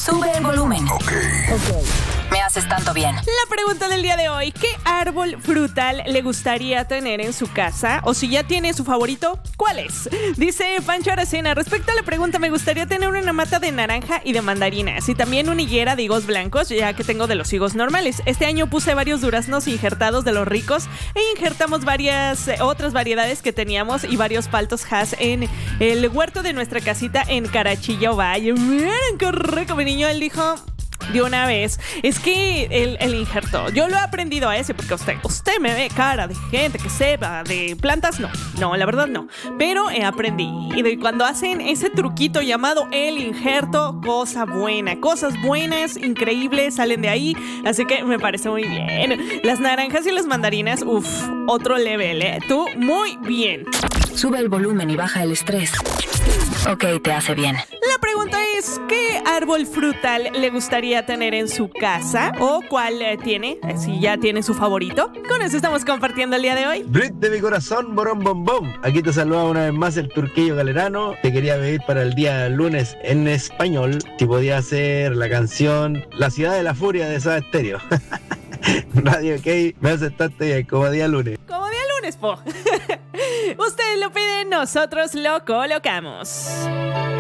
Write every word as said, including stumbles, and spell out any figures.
Sube el volumen. Ok. Me haces tanto bien. La pregunta del día de hoy: ¿qué árbol frutal le gustaría tener en su casa? O si ya tiene su favorito, ¿cuál es? Dice Pancho Aracena: respecto a la pregunta, me gustaría tener una mata de naranja y de mandarinas, y también una higuera de higos blancos, ya que tengo de los higos normales. Este año puse varios duraznos injertados de los ricos e injertamos varias eh, otras variedades que teníamos y varios paltos Hass en el huerto de nuestra casita en Carachillo Valle. Miren qué rico, mi niño. Él dijo de una vez, es que el, el injerto, yo lo he aprendido a ese, porque usted, usted me ve cara de gente que sepa de plantas, no, no, la verdad no, pero he aprendido, y de cuando hacen ese truquito llamado el injerto, cosa buena, cosas buenas, increíbles salen de ahí, así que me parece muy bien. Las naranjas y las mandarinas, uff, otro level, ¿eh? Tú, muy bien. Sube el volumen y baja el estrés. Ok, te hace bien. La pregunta es: ¿qué árbol frutal le gustaría tener en su casa? ¿O cuál eh, tiene? Eh, Si ya tiene su favorito. Con eso estamos compartiendo el día de hoy. Brit de mi corazón, borón bombón. Aquí te saluda una vez más el Turquillo Galerano. Te quería pedir para el día lunes en español si podía hacer la canción La Ciudad de la Furia de Soda Stereo. Radio K, me aceptaste bien, como día lunes. Como día lunes, po. Ustedes lo piden, nosotros lo colocamos.